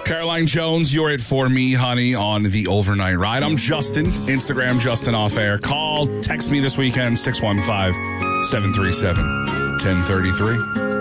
Caroline Jones, you're it for me, honey, on the overnight ride. I'm Justin, Instagram Justin Off Air. Call, text me this weekend, 615-737-1033.